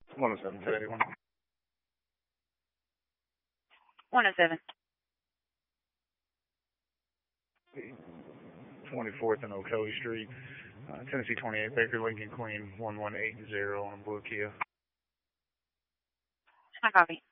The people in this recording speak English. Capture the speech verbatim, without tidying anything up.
one oh seven, two eighty-one. one oh seven. twenty-fourth and Ocoee Street, uh, Tennessee twenty-eight, Baker Lincoln Queen, one one eight zero on a blue Kia. I copy.